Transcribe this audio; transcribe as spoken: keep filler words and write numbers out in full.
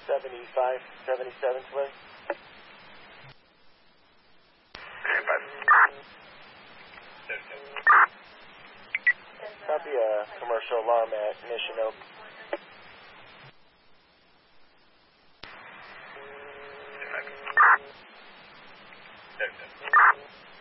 seventy-five seventy-seven Twin. Copy a commercial alarm at Mission Oak. Five.